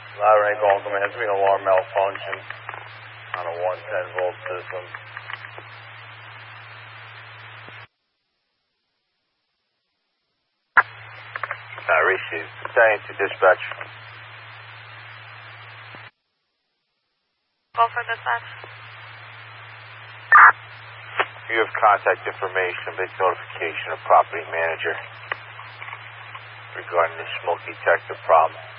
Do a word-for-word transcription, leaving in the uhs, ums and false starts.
Lowry call command, has been alarm malfunction on a one ten volt system. Uh, receive. Staying to dispatch. Go for dispatch. You have contact information, big notification of property manager regarding the smoke detector problem.